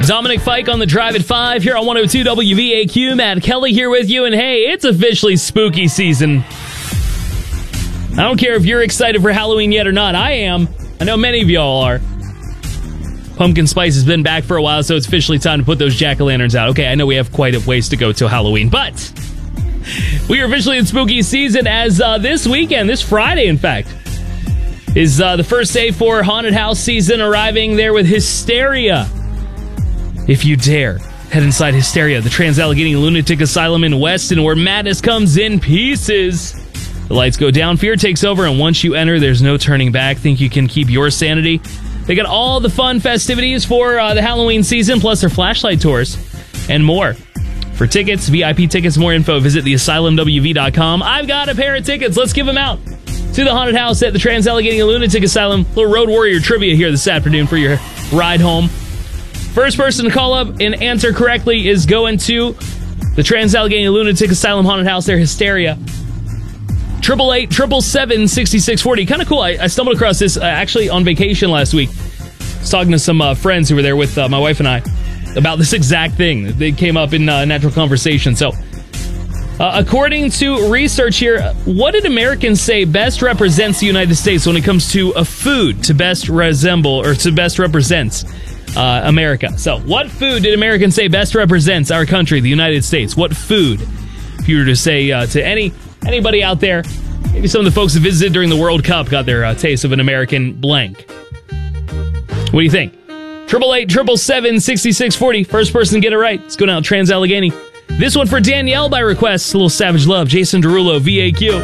Dominic Fike on the Drive at 5 here on 102 WVAQ. Matt Kelly here with you, and hey, it's officially spooky season. I don't care if you're excited for Halloween yet or not. I am. I know many of y'all are. Pumpkin Spice has been back for a while, so it's officially time to put those jack-o'-lanterns out. Okay, I know we have quite a ways to go till Halloween, but we are officially in spooky season as this weekend, this Friday, in fact, is the first day for haunted house season, arriving there with Hysteria. If you dare, head inside Hysteria, the Trans-Allegheny Lunatic Asylum in Weston, where madness comes in pieces. The lights go down, fear takes over, and once you enter, there's no turning back. Think you can keep your sanity? They got all the fun festivities for the Halloween season, plus their flashlight tours and more. For tickets, VIP tickets, more info, visit theasylumwv.com. I've got a pair of tickets. Let's give them out to the haunted house at the Trans-Allegheny Lunatic Asylum. Little Road Warrior trivia here this afternoon for your ride home. First person to call up and answer correctly is going to the Trans-Allegheny Lunatic Asylum haunted house there, Hysteria. 888-777-6640. Kind of cool. I stumbled across this actually on vacation last week. I was talking to some friends who were there with my wife and I about this exact thing. They came up in natural conversation. So, according to research here, what did Americans say best represents the United States when it comes to a food to best resemble or to best represents America? So, what food did Americans say best represents our country, the United States? What food? If you were to say to anybody out there, maybe some of the folks that visited during the World Cup got their taste of an American blank. What do you think? 888-777-6640. First person to get it right. Let's go down to Trans-Allegheny. This one for Danielle by request. A little Savage Love. Jason Derulo, VAQ.